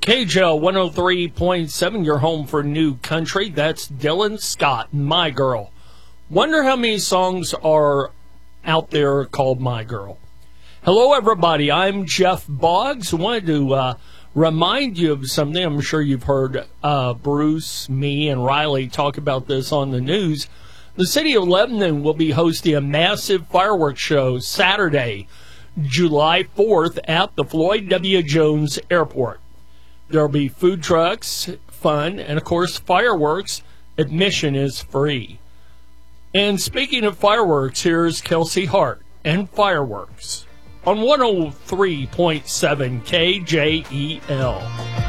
KJL 103.7, your home for new country. That's Dylan Scott, My Girl. Wonder how many songs are out there called My Girl. Hello, everybody. I'm Jeff Boggs. I wanted to remind you of something. I'm sure you've heard Bruce, me, and Riley talk about this on the news. The city of Lebanon will be hosting a massive fireworks show Saturday, July 4th at the Floyd W. Jones Airport. There will be food trucks, fun, and, of course, fireworks. Admission is free. And speaking of fireworks, here's Kelsey Hart and Fireworks on 103.7 KJEL.